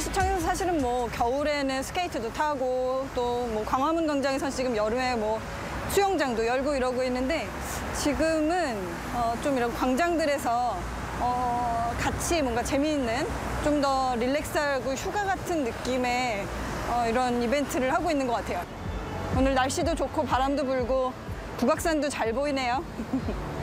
시청에서 사실은 뭐 겨울에는 스케이트도 타고 또 뭐 광화문 광장에선 지금 여름에 뭐 수영장도 열고 이러고 있는데 지금은 좀 이런 광장들에서 같이 뭔가 재미있는 좀 더 릴렉스하고 휴가 같은 느낌의 이런 이벤트를 하고 있는 것 같아요. 오늘 날씨도 좋고 바람도 불고 북악산도 잘 보이네요.